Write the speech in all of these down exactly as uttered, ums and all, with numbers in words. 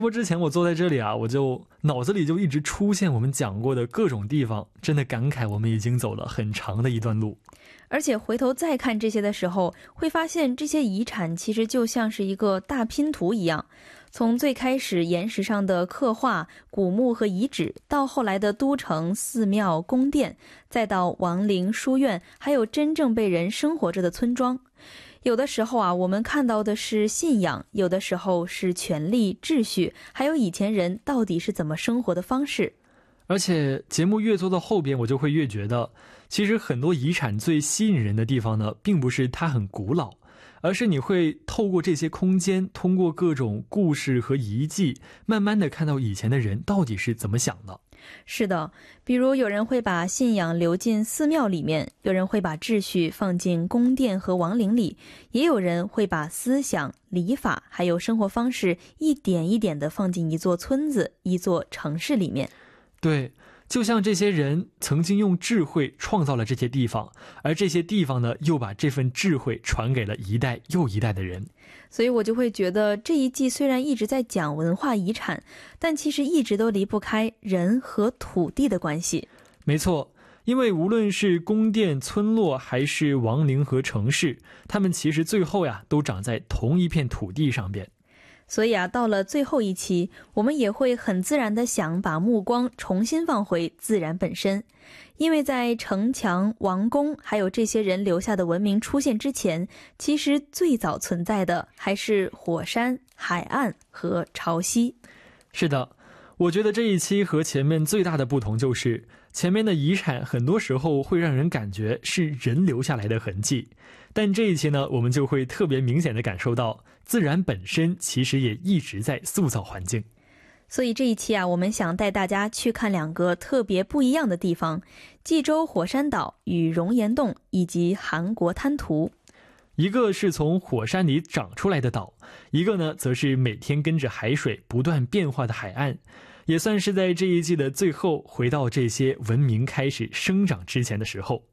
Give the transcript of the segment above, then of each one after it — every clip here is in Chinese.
不过之前我坐在这里啊，我就脑子里就一直出现我们讲过的各种地方，真的感慨我们已经走了很长的一段路。 而且回头再看这些的时候，会发现这些遗产其实就像是一个大拼图一样，从最开始岩石上的刻画、古墓和遗址，到后来的都城、寺庙、宫殿，再到王陵、书院，还有真正被人生活着的村庄。有的时候啊，我们看到的是信仰，有的时候是权力、秩序，还有以前人到底是怎么生活的方式。 而且节目越做到后边，我就会越觉得，其实很多遗产最吸引人的地方呢，并不是它很古老，而是你会透过这些空间，通过各种故事和遗迹，慢慢的看到以前的人到底是怎么想的。 是的，比如有人会把信仰留进寺庙里面，有人会把秩序放进宫殿和王陵里，也有人会把思想、礼法还有生活方式一点一点地放进一座村子、一座城市里面。 对，就像这些人曾经用智慧创造了这些地方，而这些地方呢，又把这份智慧传给了一代又一代的人。 所以我就会觉得这一季虽然一直在讲文化遗产，但其实一直都离不开人和土地的关系。 没错，因为无论是宫殿、村落还是王陵和城市，他们其实最后呀都长在同一片土地上边。 所以啊，到了最后一期，我们也会很自然地想把目光重新放回自然本身。因为在城墙、王宫还有这些人留下的文明出现之前，其实最早存在的还是火山、海岸和潮汐。 是的，我觉得这一期和前面最大的不同就是，前面的遗产很多时候会让人感觉是人留下来的痕迹，但这一期呢，我们就会特别明显地感受到，自然本身其实也一直在塑造环境。 所以这一期啊，我们想带大家去看两个特别不一样的地方：济州火山岛与熔岩洞，以及韩国滩涂。 一个是从火山里长出来的岛，一个呢，则是每天跟着海水不断变化的海岸，也算是在这一季的最后回到这些文明开始生长之前的时候。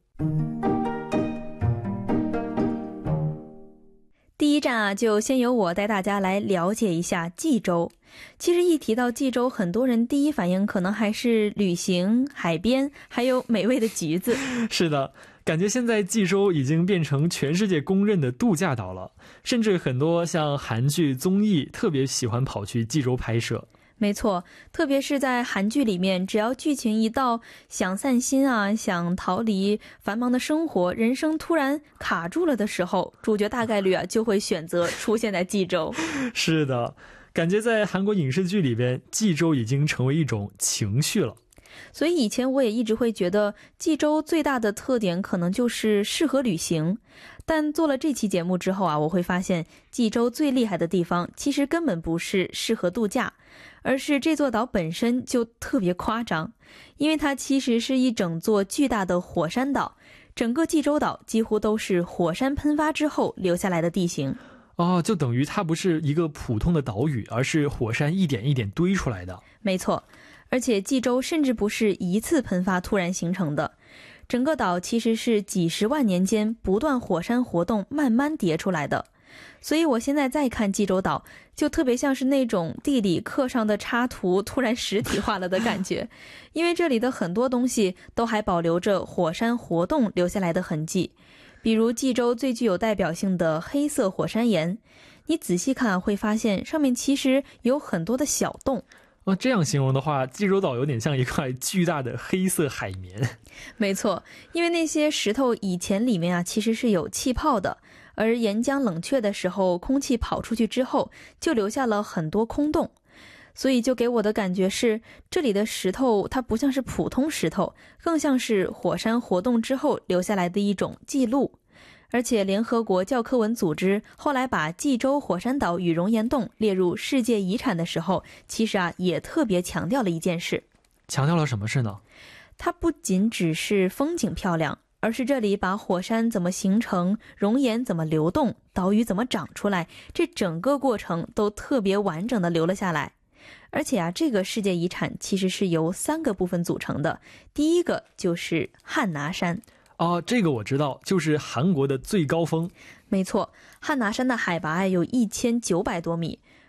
第一站啊，就先由我带大家来了解一下济州。其实一提到济州，很多人第一反应可能还是旅行、海边，还有美味的橘子。 是的，感觉现在济州已经变成全世界公认的度假岛了，甚至很多像韩剧、综艺特别喜欢跑去济州拍摄。 没错，特别是在韩剧里面，只要剧情一到想散心啊，想逃离繁忙的生活，人生突然卡住了的时候，主角大概率啊就会选择出现在济州。 是的，感觉在韩国影视剧里边，济州已经成为一种情绪了。 所以以前我也一直会觉得济州最大的特点可能就是适合旅行，但做了这期节目之后啊，我会发现济州最厉害的地方其实根本不是适合度假，而是这座岛本身就特别夸张，因为它其实是一整座巨大的火山岛，整个济州岛几乎都是火山喷发之后留下来的地形。 哦，就等于它不是一个普通的岛屿，而是火山一点一点堆出来的。 没错，而且济州甚至不是一次喷发突然形成的，整个岛其实是几十万年间不断火山活动慢慢叠出来的。所以我现在再看济州岛，就特别像是那种地理课上的插图突然实体化了的感觉，因为这里的很多东西都还保留着火山活动留下来的痕迹，比如济州最具有代表性的黑色火山岩，你仔细看会发现上面其实有很多的小洞。 哦，这样形容的话，济州岛有点像一块巨大的黑色海绵。 没错，因为那些石头以前里面啊其实是有气泡的，而岩浆冷却的时候，空气跑出去之后，就留下了很多空洞。所以就给我的感觉是，这里的石头它不像是普通石头，更像是火山活动之后留下来的一种记录。而且联合国教科文组织后来把济州火山岛与熔岩洞列入世界遗产的时候，其实啊也特别强调了一件事。 强调了什么事呢？ 它不仅只是风景漂亮，而是这里把火山怎么形成、熔岩怎么流动、岛屿怎么长出来，这整个过程都特别完整的留了下来。而且啊，这个世界遗产其实是由三个部分组成的，第一个就是汉拿山。 哦，这个我知道，就是韩国的最高峰。 没错，汉拿山的海拔有一千九百多米，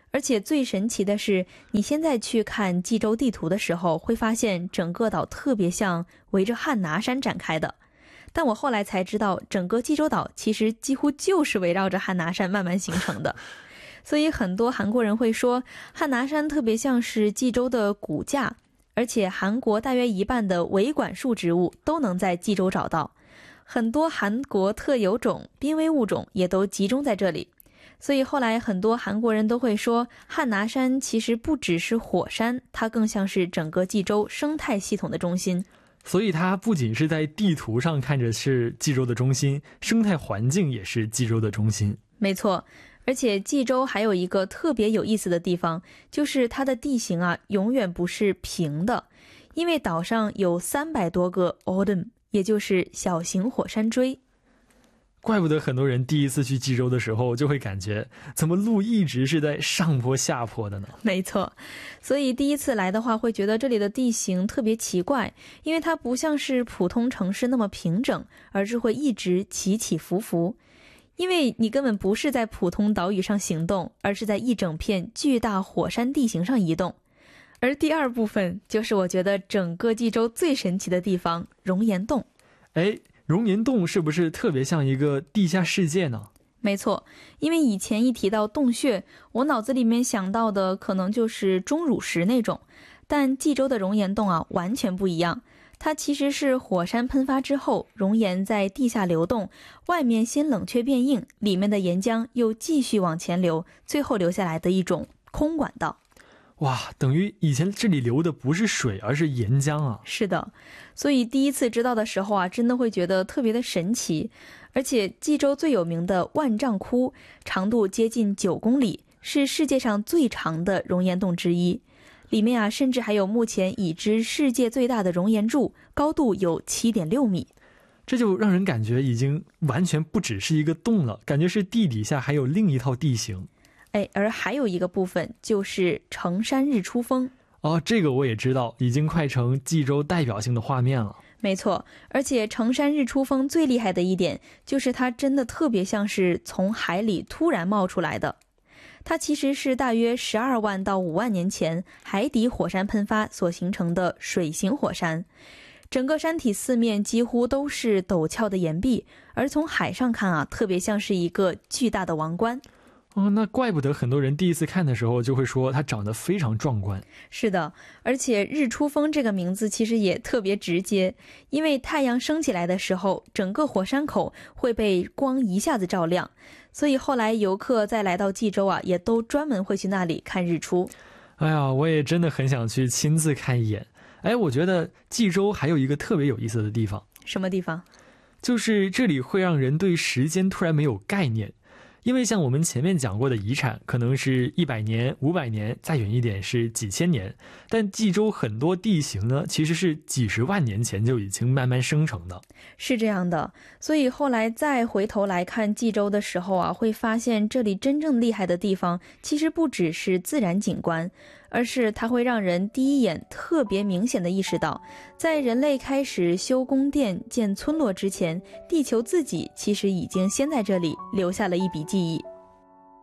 而且最神奇的是，你现在去看济州地图的时候，会发现整个岛特别像围着汉拿山展开的。但我后来才知道，整个济州岛其实几乎就是围绕着汉拿山慢慢形成的。所以很多韩国人会说，汉拿山特别像是济州的骨架，而且韩国大约一半的维管束植物都能在济州找到，很多韩国特有种、濒危物种也都集中在这里。所以后来很多韩国人都会说，汉拿山其实不只是火山，它更像是整个济州生态系统的中心。 所以它不仅是在地图上看着是济州的中心，生态环境也是济州的中心。 没错，而且济州还有一个特别有意思的地方，就是它的地形啊，永远不是平的，因为岛上有三百多个 odum， 也就是小型火山锥。 怪不得很多人第一次去济州的时候就会感觉，怎么路一直是在上坡下坡的呢？ 没错，所以第一次来的话会觉得这里的地形特别奇怪，因为它不像是普通城市那么平整，而是会一直起起伏伏。因为你根本不是在普通岛屿上行动，而是在一整片巨大火山地形上移动。而第二部分就是我觉得整个济州最神奇的地方——熔岩洞。 哎，熔岩洞是不是特别像一个地下世界呢？ 没错，因为以前一提到洞穴，我脑子里面想到的可能就是钟乳石那种，但济州的熔岩洞啊完全不一样。它其实是火山喷发之后，熔岩在地下流动，外面先冷却变硬，里面的岩浆又继续往前流，最后流下来的一种空管道。 哇，等于以前这里流的不是水，而是岩浆啊！ 是的，所以第一次知道的时候啊，真的会觉得特别的神奇。而且济州最有名的万丈窟，长度接近九公里，是世界上最长的熔岩洞之一。里面啊，甚至还有目前已知世界最大的熔岩柱，高度有 七点六米。 这就让人感觉已经完全不只是一个洞了，感觉是地底下还有另一套地形。 哎，而还有一个部分就是成山日出峰。 哦，这个我也知道，已经快成济州代表性的画面了。 没错，而且成山日出峰最厉害的一点，就是它真的特别像是从海里突然冒出来的。它其实是大约十二万到五万年前海底火山喷发所形成的水形火山。整个山体四面几乎都是陡峭的岩壁，而从海上看啊，特别像是一个巨大的王冠。 哦，那怪不得很多人第一次看的时候就会说它长得非常壮观。 是的，而且日出峰这个名字其实也特别直接，因为太阳升起来的时候，整个火山口会被光一下子照亮，所以后来游客再来到济州啊，也都专门会去那里看日出。 哎呀，我也真的很想去亲自看一眼。哎，我觉得济州还有一个特别有意思的地方。 什么地方？ 就是这里会让人对时间突然没有概念。因为像我们前面讲过的遗产可能是一百年、五百年，再远一点是几千年，但济州很多地形呢，其实是几十万年前就已经慢慢生成的。 是这样的，所以后来再回头来看济州的时候啊，会发现这里真正厉害的地方其实不只是自然景观，而是它会让人第一眼特别明显的意识到，在人类开始修宫殿建村落之前，地球自己其实已经先在这里留下了一笔记忆。